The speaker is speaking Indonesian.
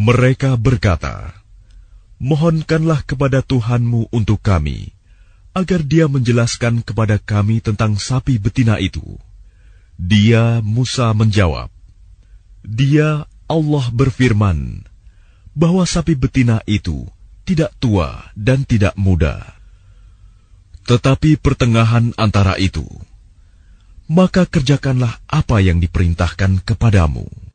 Mereka berkata, "Mohonkanlah kepada Tuhanmu untuk kami, agar Dia menjelaskan kepada kami tentang sapi betina itu." Dia, Musa, menjawab, "Dia, Allah berfirman, bahwa sapi betina itu tidak tua dan tidak muda, tetapi pertengahan antara itu. Maka kerjakanlah apa yang diperintahkan kepadamu."